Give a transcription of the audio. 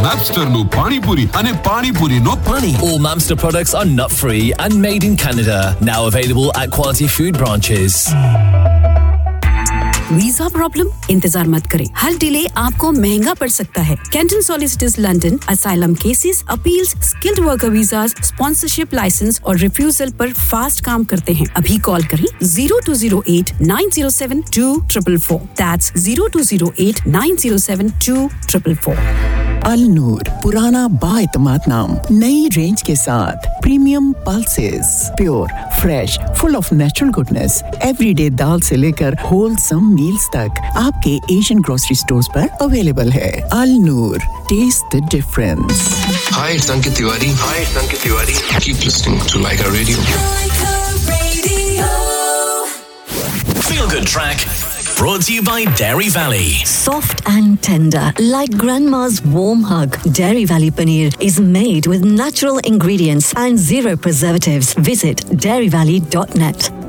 Mamster no pani puri and pani puri no pani. All Mamster products are nut-free and made in Canada. Now available at Quality Food branches. Visa problem? इंतजार मत करें, हर delay आपको महंगा पड़ सकता है। Canton solicitors London asylum cases, appeals, skilled worker visas, sponsorship licence और refusal पर फास्ट काम करते हैं। अभी कॉल करें 0208 907 2444। That's 0208 907 2444। अल नूर, पुराना बाएतमाद नाम, नई रेंज के साथ premium pulses, pure, fresh, full of natural goodness, everyday दाल से लेकर होलसम मील्स तक आपके एशियन ग्रोसरी स्टोर्स पर अवेलेबल है। अल नूर, test the difference. Hi, it's Ankit Tiwari. Keep listening to Laika Radio. Feel Good Track. Brought to you by Dairy Valley. Soft and tender, like grandma's warm hug. Dairy Valley paneer is made with natural ingredients and zero preservatives. Visit dairyvalley.net.